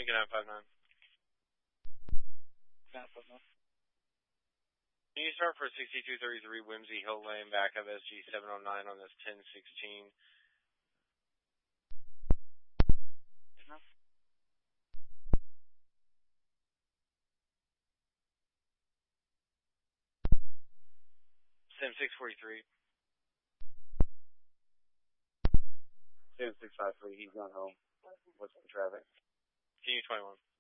Lincoln 959. 959. Can you start for 6233 Whimsy Hill Lane, back up SG 709 on this 1016? No. 643. 7653, he's not home. What's the traffic? Can you 21?